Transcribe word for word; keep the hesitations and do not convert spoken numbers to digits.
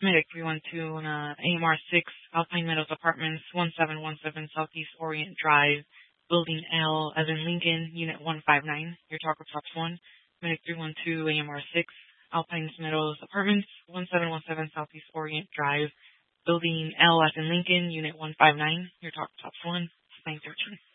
Medic three one two on uh, A M R six, Alpine Meadows Apartments, one seven one seven Southeast Orient Drive, Building L, as in Lincoln, Unit one five nine. Your talker props one. Medic three one two, A M R six, Alpine Meadows Apartments, one seven one seven Southeast Orient Drive, Building L, as in Lincoln, Unit one five nine. Your talker props one. Thanks, Richard.